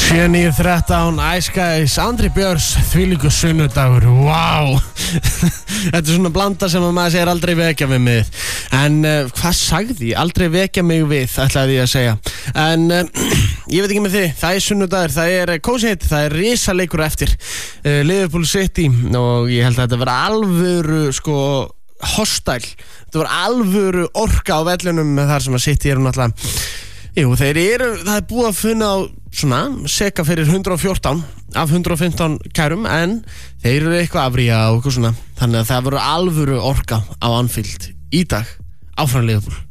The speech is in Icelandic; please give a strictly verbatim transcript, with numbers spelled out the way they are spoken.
sjö níu þrettán Ice Guys, Andri Björns, þvílíkur sunnudagur, wow. Þetta er svona blanda sem að maður segir aldrei vekja við mig. En uh, hvað sagði ég? Aldrei vekja mig við, ætlaði ég að segja. En uh, ég veit ekki með þið, það er sunnudagur, það er Cozy Heitt, það er risaleikur eftir uh, Liverpool City og ég held að þetta vera alvöru, sko, hostile. Þetta var alvöru orka á vellunum þar sem að City eru náttúrulega. Jú, þeir eru, það er búið að finna á svona, seka fyrir hundrað og fjórtán af hundrað og fimmtán kærum, en þeir eru eitthvað afríja og eitthvað svona, þannig að það voru alvöru orka á Anfield í dag, áfram Liverpool.